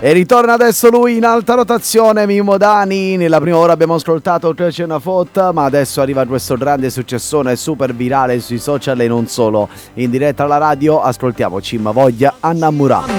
E ritorna adesso lui in alta rotazione, Mimmo Dani. Nella prima ora abbiamo ascoltato C'è una foto, ma adesso arriva questo grande successone super virale sui social e non solo. In diretta alla radio ascoltiamo Cimma Voglia Annamurà.